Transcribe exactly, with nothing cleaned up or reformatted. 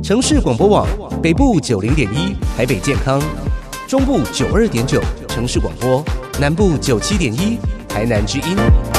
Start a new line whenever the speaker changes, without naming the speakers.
城市广播网北部九零点一台北健康，中部九二点九城市广播，南部九七点一台南之音。